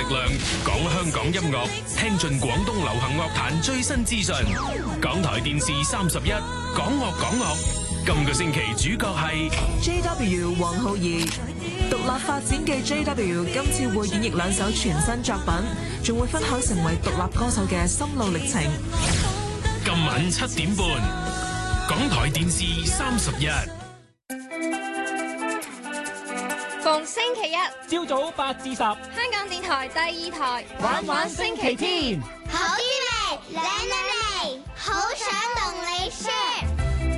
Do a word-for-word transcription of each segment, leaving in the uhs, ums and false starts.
量，講香港音樂，聽盡廣東流行樂壇最新資訊。港台電視三十一，講樂講樂。今個星期主角係 J W 黃浩兒，獨立發展嘅 J W 今次會演繹兩首全新作品，仲會分享成為獨立歌手嘅心路歷程。 今晚七點半，港台電視三十一。 逢星期一朝早八至十，香港電台第二台玩玩星期天， 好滋味，靚得嚟，好想同你 share。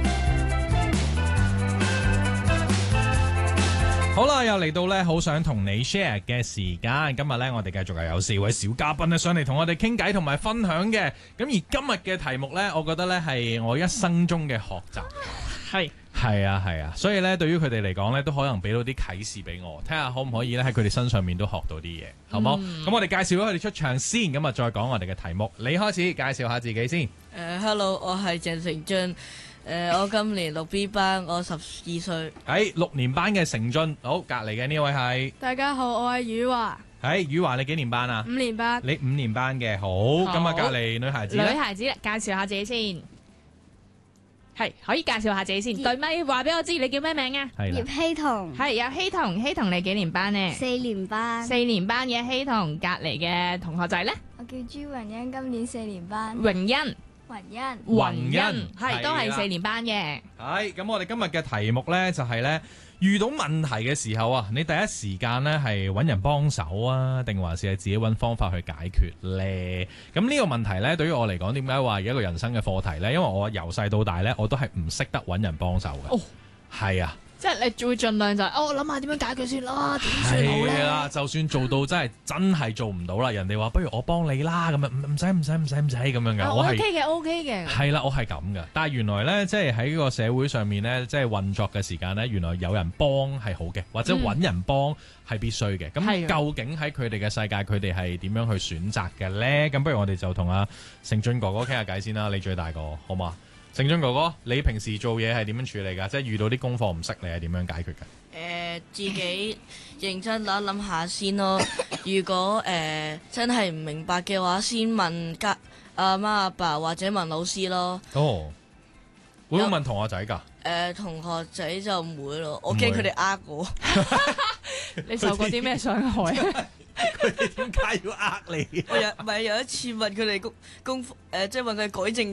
好啦，又嚟到咧，好想同你 share 嘅時間。今日咧，我哋繼續係有四位小嘉賓咧上嚟同我哋傾偈同埋分享嘅。咁而今日嘅題目咧，我覺得咧係我一生中嘅學習。係係啊係啊，所以咧對於佢哋嚟講咧，都可能俾到啲啟示俾我，睇下可唔可以咧喺佢哋身上面都學到啲嘢，好冇？咁、嗯、我哋介紹咗佢哋出場先，咁啊再講我哋嘅題目。你開始介紹下自己先。 誒、uh,，Hello， 我係鄭成俊。誒、呃，我今年六 B 班，我十二歲。 喺六年班嘅成俊，好，隔籬嘅呢位係。 大家好，我係宇華。 喺宇華，你幾年班啊？ 五年班。 你五年班嘅，好。咁啊，隔籬女孩子。 女孩子，介紹下自己先。係，可以介紹下自己先。對咪話俾我知，你叫咩名啊？ 葉希彤。 係，有希彤，希彤你幾年班呢？ 四年班。 四年班嘅希彤，隔籬嘅同學仔呢？ 我叫朱榮欣，今年四年班。 榮欣。 雲欣， 雲欣係都係四年班嘅。 係咁，我哋今日嘅題目呢，就係呢：遇到問題嘅時候啊，你第一時間呢係揾人幫手啊，定還是係自己揾方法去解決呢？咁呢個問題呢，對於我嚟講，點解話一個人生嘅課題呢？因為我由細到大呢，我都係唔識得揾人幫手嘅。哦，係啊。 即係你會盡量就係、是、哦，我諗下點樣解決先啦，點算好咧？係啦， 就算做到真係真係做唔到啦，人哋話不如我幫你啦，咁樣唔唔使唔使唔使唔使咁樣嘅。 啊、我 OK 嘅 OK 嘅。係啦，我係咁嘅。但係原來咧，即係喺個社會上面咧，即係運作嘅時間咧，原來有人幫係好嘅，或者揾人幫係必須嘅。咁、嗯、究竟喺佢哋嘅世界，佢哋係點樣去選擇嘅咧？咁不如我哋就同阿成俊哥哥傾下偈先啦。你最大個，好嘛？成俊哥哥，你平時做嘢係點樣處理㗎？即係遇到啲功課唔識，你係點樣解決㗎？誒、 呃，自己認真諗諗下先咯。如果誒、呃、真係唔明白嘅話，先問家阿媽阿爸或者問老師咯。哦， 會唔會問同學仔㗎？誒、 呃，同學仔就唔會咯，我驚佢哋呃我。 你受過啲咩傷害啊？ 佢哋點解要呃你？ 我有唔係有一次問佢哋功功課誒，即係問佢改正。